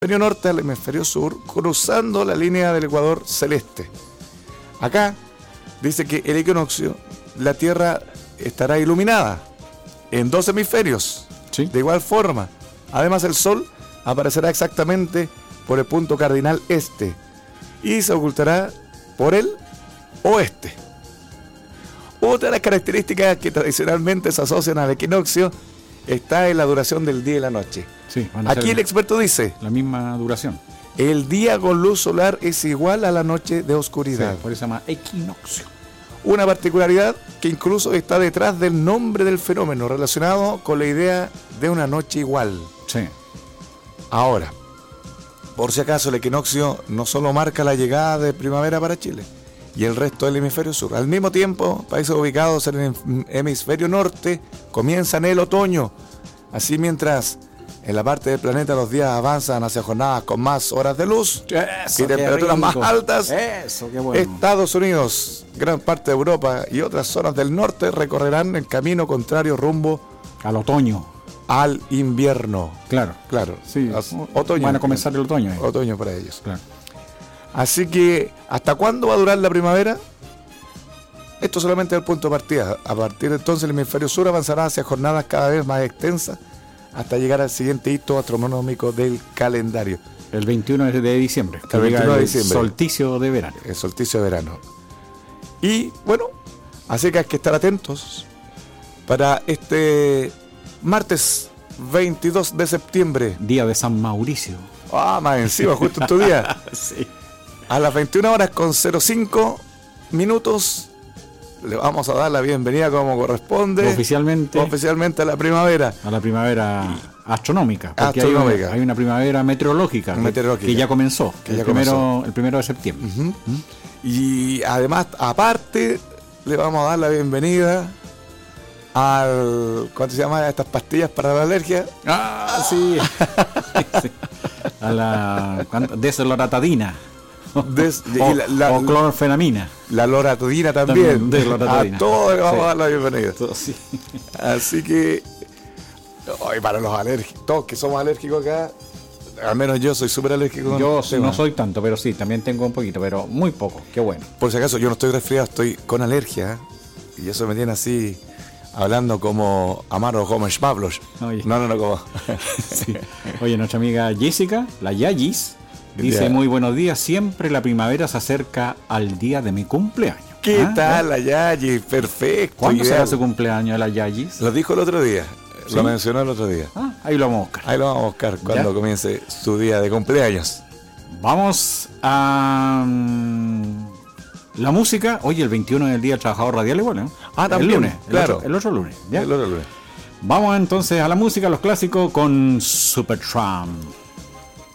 hemisferio norte al hemisferio sur, cruzando la línea del ecuador celeste. Acá dice que el equinoccio, la Tierra estará iluminada en 2 hemisferios, Sí. de igual forma. Además, el Sol aparecerá exactamente por el punto cardinal este y se ocultará por el oeste. Otra de las características que tradicionalmente se asocian al equinoccio está en la duración del día y la noche. Sí, van a Aquí ser el experto dice: la misma duración. el día con luz solar es igual a la noche de oscuridad. Sí, por eso se llama equinoccio. Una particularidad que incluso está detrás del nombre del fenómeno, relacionado con la idea de una noche igual. Sí. Ahora, por si acaso, el equinoccio no solo marca la llegada de primavera para Chile y el resto del hemisferio sur. Al mismo tiempo, países ubicados en el hemisferio norte comienzan el otoño. Así, mientras en la parte del planeta los días avanzan hacia jornadas con más horas de luz Eso, y temperaturas más altas, Eso, qué bueno. Estados Unidos, gran parte de Europa y otras zonas del norte recorrerán el camino contrario rumbo Al otoño. al invierno. Claro. Claro, Sí. otoño. Van a comenzar el otoño. Otoño para ellos. Claro. Así que, ¿hasta cuándo va a durar la primavera? Esto solamente es el punto de partida. A partir de entonces, el hemisferio sur avanzará hacia jornadas cada vez más extensas hasta llegar al siguiente hito astronómico del calendario, El 21 de diciembre. que El llega 21 de el diciembre. solsticio de verano. el solsticio de verano. Y bueno, así que hay que estar atentos para este martes 22 de septiembre. Día de San Mauricio. Más encima, justo en tu día. Sí. A las 21 horas con 05 minutos le vamos a dar la bienvenida como corresponde oficialmente a la primavera. A la primavera astronómica. Porque Astronómica. hay una primavera meteorológica, Meteorológica. que ya comenzó. Que ya el primero de septiembre. Ujú. Y además, aparte, le vamos a dar la bienvenida ¿cuánto se llama? A estas pastillas para la alergia. Ah, sí. Sí. A la desloratadina. O clorfenamina. La loratadina también. Desloratadina. A todos le vamos Sí. a dar la bienvenida. Sí. Así que, para los alérgicos, todos que somos alérgicos acá, al menos yo soy súper alérgico. con Yo el tema. no soy tanto, pero sí, también tengo un poquito, pero muy poco. Qué bueno. Por si acaso, yo no estoy resfriado, estoy con alergia. Y eso me tiene así, hablando como Amaro Gómez Pablos. Oye. No, como... Sí. Oye, nuestra amiga Jessica, la Yayis, dice: Ya. muy buenos días, siempre la primavera se acerca al día de mi cumpleaños. ¿Qué Ah, tal, la Yayi? Perfecto. ¿Cuándo será ideal. su cumpleaños la Yayis? Lo dijo el otro día. ¿Sí? Lo mencionó el otro día. Ahí lo vamos a buscar. Ahí lo vamos a buscar cuando Ya. comience su día de cumpleaños. Vamos a la música. Oye, el 21 es el Día del Trabajador Radial igual, ¿eh? También, el lunes, claro. el otro lunes. ¿ya? El otro lunes. Vamos entonces a la música, los clásicos con Supertramp.